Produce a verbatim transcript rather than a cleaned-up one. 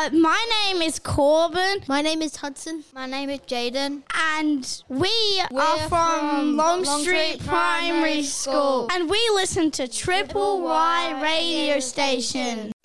Uh, my name is Corbin. My name is Hudson. My name is Jaden. And we We're are from, from Long Long Street Street Primary Primary School. School. And we listen to Triple Y Radio Station.